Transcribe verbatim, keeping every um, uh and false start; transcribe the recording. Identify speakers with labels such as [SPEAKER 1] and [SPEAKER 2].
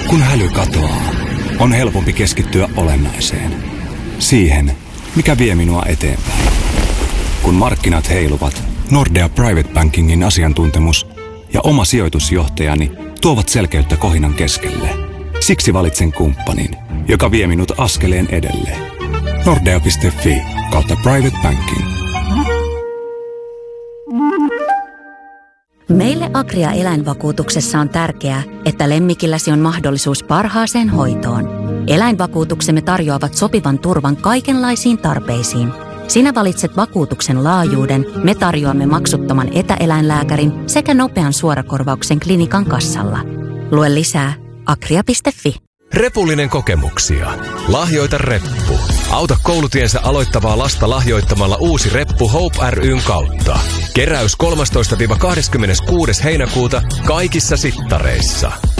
[SPEAKER 1] Kun häly katoaa, on helpompi keskittyä olennaiseen. Siihen, mikä vie minua eteenpäin. Kun markkinat heiluvat, Nordea Private Bankingin asiantuntemus ja oma sijoitusjohtajani tuovat selkeyttä kohinan keskelle. Siksi valitsen kumppanin, joka vie minut askeleen edelle. Nordea piste fi kautta private banking.
[SPEAKER 2] Meille Agria eläinvakuutuksessa on tärkeää, että lemmikilläsi on mahdollisuus parhaaseen hoitoon. Eläinvakuutuksemme tarjoavat sopivan turvan kaikenlaisiin tarpeisiin. Sinä valitset vakuutuksen laajuuden, me tarjoamme maksuttoman etäeläinlääkärin sekä nopean suorakorvauksen klinikan kassalla. Lue lisää agria piste fi.
[SPEAKER 3] Repullinen kokemuksia. Lahjoita reppu. Auta koulutiensä aloittavaa lasta lahjoittamalla uusi reppu Hope ry:n kautta. Keräys kolmastoista kahdeskymmeneskuudes heinäkuuta kaikissa sittareissa.